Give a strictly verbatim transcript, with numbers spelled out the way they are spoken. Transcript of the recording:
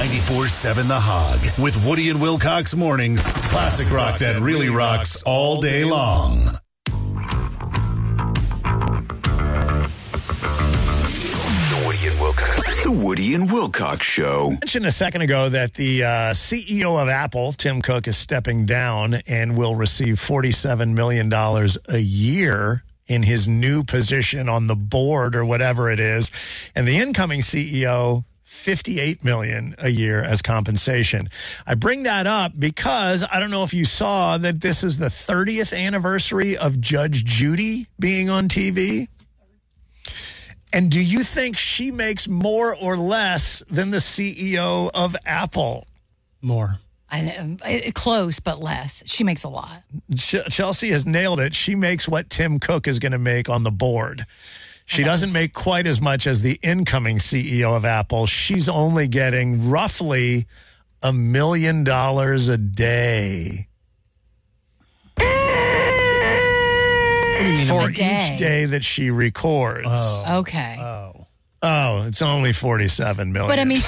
ninety-four seven The Hog with Woody and Wilcox mornings. Classic rock that really rocks all day long. The Woody and Wilcox, the Woody and Wilcox Show. I mentioned a second ago that the uh, C E O of Apple, Tim Cook, is stepping down and will receive forty-seven million dollars a year in his new position on the board or whatever it is. And the incoming C E O, fifty-eight million dollars a year as compensation. I bring that up because I don't know if you saw that this is the thirtieth anniversary of Judge Judy being on T V. And do you think she makes more or less than the C E O of Apple? More. I, I, close, but less. She makes a lot. Ch- Chelsea has nailed it. She makes what Tim Cook is going to make on the board. She Okay. doesn't make quite as much as the incoming C E O of Apple. She's only getting roughly a million dollars a day. What do you mean? For A day? each day that she records. Oh. Okay. Oh. Oh, it's only forty-seven million. But I mean,